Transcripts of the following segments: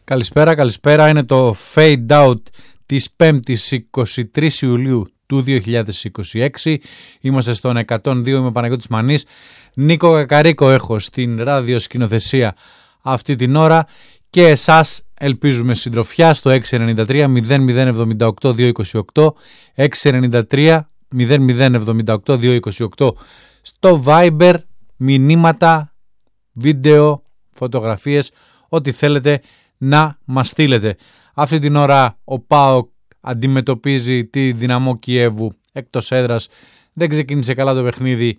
Καλησπέρα. Είναι το Fade Out της 5ης 23 Ιουλίου του 2026. Είμαστε στον 102, είμαι ο Παναγιώτης Μανής. Νίκο Κακαρίκο έχω στην ραδιοσκηνοθεσία αυτή την ώρα και εσάς ελπίζουμε συντροφιά στο 693 0078 228, 693 0078 228 στο Viber, μηνύματα, βίντεο, φωτογραφίες, ό,τι θέλετε να μας στείλετε. Αυτή την ώρα ο ΠΑΟΚ αντιμετωπίζει τη Δυναμό Κιέβου εκτός έδρας. Δεν ξεκίνησε καλά το παιχνίδι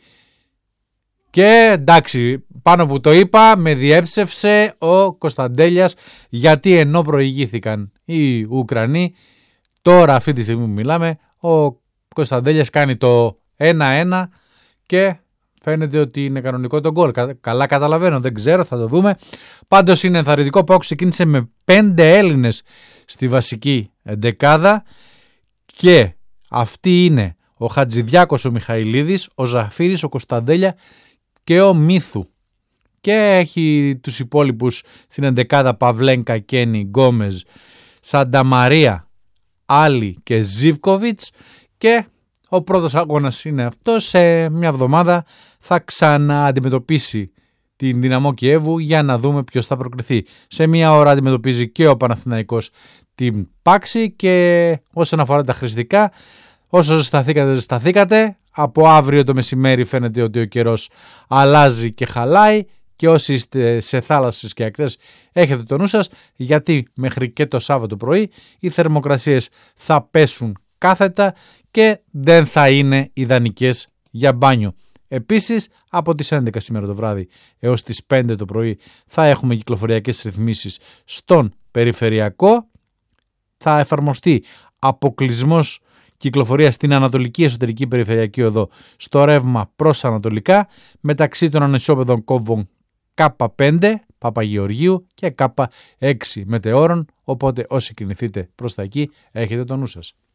και εντάξει, πάνω που το είπα με διέψευσε ο Κωνσταντέλιας, γιατί ενώ προηγήθηκαν οι Ουκρανοί, τώρα αυτή τη στιγμή που μιλάμε ο Κωνσταντέλιας κάνει το 1-1 και φαίνεται ότι είναι κανονικό το γκολ. Καλά καταλαβαίνω, δεν ξέρω, θα το δούμε. Πάντως είναι ενθαρρυντικό που ξεκίνησε με 5 Έλληνες στη βασική εντεκάδα και αυτοί είναι ο Χατζηδιάκος, ο Μιχαηλίδης, ο Ζαφύρης, ο Κωνσταντέλια και ο Μίθου. Και έχει τους υπόλοιπους στην εντεκάδα: Παυλένκα, Κένι, Γκόμεζ, Σανταμαρία, Άλλη και Ζίβκοβιτς. Και ο πρώτος αγώνας είναι αυτός. Σε μια εβδομάδα θα ξανααντιμετωπίσει την Δυναμό Κιέβου για να δούμε ποιος θα προκριθεί. Σε μια ώρα αντιμετωπίζει και ο Παναθηναϊκός την Πάξη. Και όσον αφορά τα χρηστικά, όσο ζεσταθήκατε, από αύριο το μεσημέρι φαίνεται ότι ο καιρός αλλάζει και χαλάει, και όσοι είστε σε θάλασσες και ακτές έχετε το νου σας, γιατί μέχρι και το Σάββατο πρωί οι θερμοκρασίες θα πέσουν κάθετα και δεν θα είναι ιδανικές για μπάνιο. Επίσης, από τις 11 σήμερα το βράδυ έως τις 5 το πρωί θα έχουμε κυκλοφοριακές ρυθμίσεις στον περιφερειακό. Θα εφαρμοστεί αποκλεισμός κυκλοφορία στην Ανατολική Εσωτερική Περιφερειακή Οδό στο ρεύμα προς Ανατολικά, μεταξύ των ανισόπεδων κόμβων K5 Παπαγεωργίου και K6 μετεώρων, οπότε όσοι κινηθείτε προς τα εκεί έχετε το νου σας.